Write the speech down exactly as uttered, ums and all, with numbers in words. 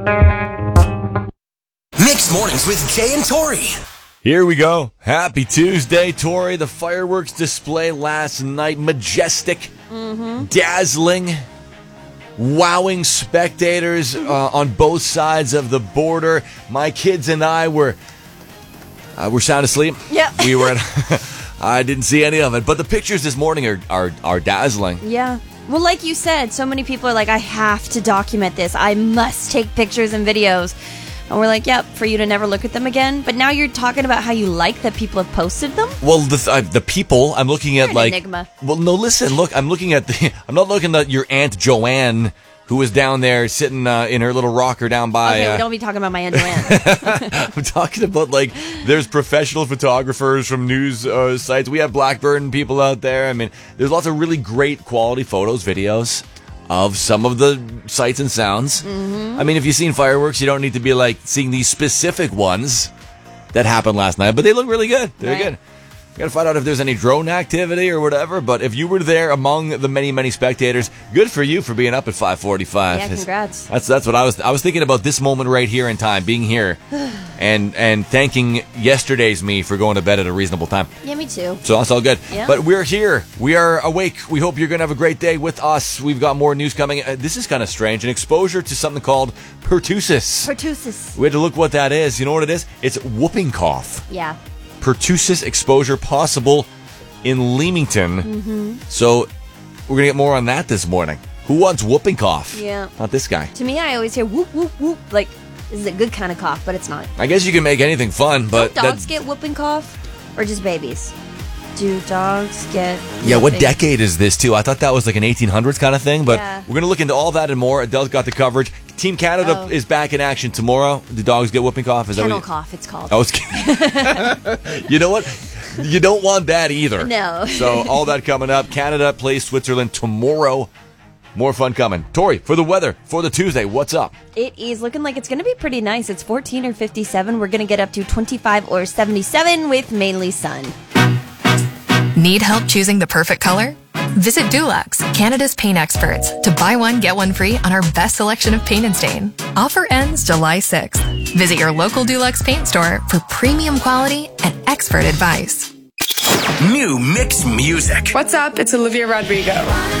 Mixed Mornings with Jay and Tori. Here we go. Happy Tuesday, Tori. The fireworks display last night, majestic, mm-hmm. dazzling, wowing spectators uh, on both sides of the border. My kids and I were uh, were sound asleep. Yeah, we were. At, I didn't see any of it, but the pictures this morning are are, are dazzling. Yeah. Well, like you said, so many people are like, I have to document this. I must take pictures and videos. And we're like, yep, for you to never look at them again. But now you're talking about how you like that people have posted them? Well, the uh, the people, I'm looking at you're like... Enigma. Well, no, listen, look, I'm looking at the... I'm not looking at your Aunt Joanne, who was down there sitting uh, in her little rocker down by... Okay, uh, we don't be talking about my Aunt Joanne. I'm talking about, like, there's professional photographers from news uh, sites. We have Blackburn people out there. I mean, there's lots of really great quality photos, videos of some of the sights and sounds. Mm-hmm. I mean, if you've seen fireworks, you don't need to be, like, seeing these specific ones that happened last night. But they look really good. They're right. good. Got to find out if there's any drone activity or whatever. But if you were there among the many, many spectators, good for you for being up at five forty-five. Yeah, congrats. That's that's what I was. I was thinking about this moment right here in time, being here, and and thanking yesterday's me for going to bed at a reasonable time. Yeah, me too. So that's all good. Yeah. But we're here. We are awake. We hope you're going to have a great day with us. We've got more news coming. Uh, this is kind of strange. An exposure to something called pertussis. Pertussis. We had to look what that is. You know what it is? It's whooping cough. Yeah. Pertussis exposure possible in Leamington. Mm-hmm. So we're going to get more on that this morning. Who wants whooping cough? Yeah. Not this guy. To me, I always hear whoop, whoop, whoop. Like, this is a good kind of cough, but it's not. I guess you can make anything fun, but... Don't dogs that, get whooping cough? Or just babies? Do dogs get Yeah, what whooping? decade is this, too? I thought that was like an eighteen hundreds kind of thing, but Yeah. we're going to look into all that and more. Adele's got the coverage. Team Canada Oh. is back in action tomorrow. The dogs get whooping cough? Is Kennel that what you, cough, it's called. I was kidding. You know what? You don't want that either. No. So all that coming up. Canada plays Switzerland tomorrow. More fun coming. Tori, for the weather, for the Tuesday, what's up? It is looking like it's going to be pretty nice. It's fourteen or fifty-seven. We're going to get up to twenty-five or seventy-seven with mainly sun. Need help choosing the perfect color? Visit Dulux, Canada's paint experts, to buy one, get one free on our best selection of paint and stain. Offer ends July sixth. Visit your local Dulux paint store for premium quality and expert advice. New mixed music. What's up? It's Olivia Rodrigo.